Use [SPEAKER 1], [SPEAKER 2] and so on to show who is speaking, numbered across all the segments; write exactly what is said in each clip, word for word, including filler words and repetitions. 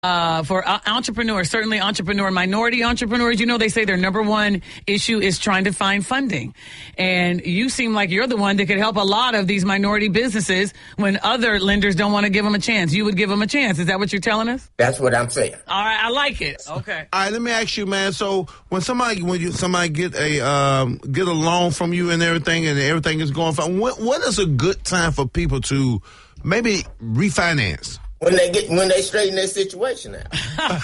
[SPEAKER 1] Uh, for uh, entrepreneurs, certainly entrepreneur, minority entrepreneurs, you know, they say their number one issue is trying to find funding. And you seem like you're the one that could help a lot of these minority businesses when other lenders don't want to give them a chance. You would give them a chance. Is that what you're telling us?
[SPEAKER 2] That's what I'm saying.
[SPEAKER 1] All right. I like it. Okay.
[SPEAKER 3] All right. Let me ask you, man. So when somebody, when you, somebody get a, um, get a loan from you and everything and everything is going fine, what, what is a good time for people to maybe refinance?
[SPEAKER 2] When they get when they straighten their situation out.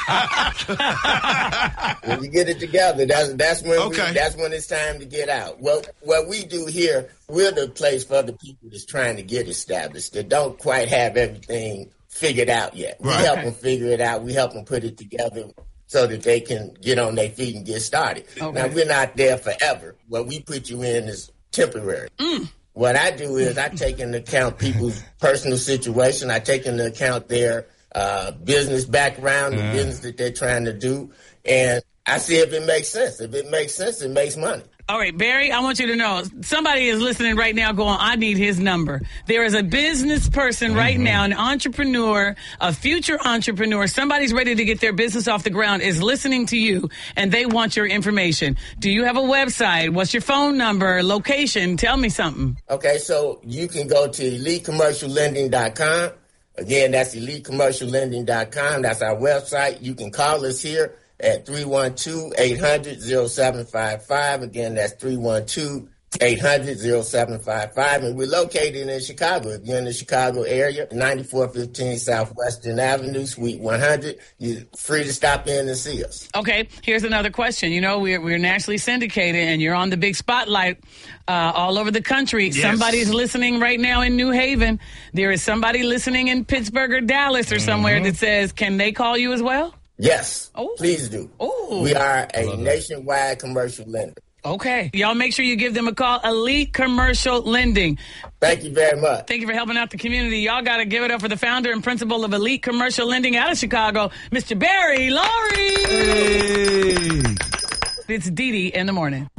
[SPEAKER 2] When you get it together, that's that's when okay. we, that's when it's time to get out. What what we do here, we're the place for the people that's trying to get established, that don't quite have everything figured out yet. We right. help them figure it out. We help them put it together so that they can get on their feet and get started. Okay. Now, we're not there forever. What we put you in is temporary. Mm. What I do is I take into account people's personal situation. I take into account their uh, business background, mm. the business that they're trying to do, and I see if it makes sense. If it makes sense, it makes money.
[SPEAKER 1] All right, Barry, I want you to know, somebody is listening right now going, I need his number. There is a business person right mm-hmm. now, an entrepreneur, a future entrepreneur, somebody's ready to get their business off the ground, is listening to you, and they want your information. Do you have a website? What's your phone number, location? Tell me something.
[SPEAKER 2] Okay, so you can go to elite commercial lending dot com. Again, that's elite commercial lending dot com. That's our website. You can call us here at three one two, eight hundred, oh seven five five. Again, that's three one two, eight hundred, oh seven five five. And we're located in Chicago. If you're in the Chicago area, ninety-four fifteen Southwestern Avenue, Suite one hundred. You're free to stop in and see us.
[SPEAKER 1] Okay, here's another question. You know, we're, we're nationally syndicated, and you're on the big spotlight uh, all over the country. Yes. Somebody's listening right now in New Haven. There is somebody listening in Pittsburgh or Dallas or somewhere mm-hmm. that says, can they call you as well?
[SPEAKER 2] Yes,
[SPEAKER 1] Ooh.
[SPEAKER 2] Please do.
[SPEAKER 1] Ooh.
[SPEAKER 2] We are a nationwide commercial lender.
[SPEAKER 1] Okay. Y'all make sure you give them a call. Elite Commercial Lending.
[SPEAKER 2] Thank you very much.
[SPEAKER 1] Thank you for helping out the community. Y'all got to give it up for the founder and principal of Elite Commercial Lending out of Chicago, Mister Barry Laurie.
[SPEAKER 3] Hey.
[SPEAKER 1] It's Dee Dee in the morning.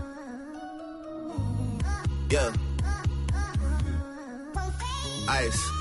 [SPEAKER 4] Yeah. Ice.